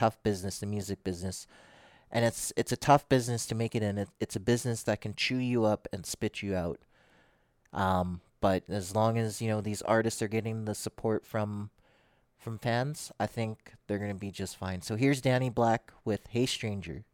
tough business, the music business, and it's a tough business to make it in. It's a business that can chew you up and spit you out. But as long as these artists are getting the support from fans, I think they're gonna be just fine. So here's Danny Black with "Hey Stranger."